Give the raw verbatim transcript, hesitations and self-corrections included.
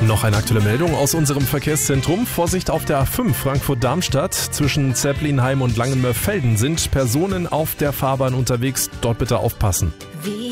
Noch eine aktuelle Meldung aus unserem Verkehrszentrum. Vorsicht auf der A fünf Frankfurt-Darmstadt. Zwischen Zeppelinheim und Langenmörfelden sind Personen auf der Fahrbahn unterwegs. Dort bitte aufpassen. W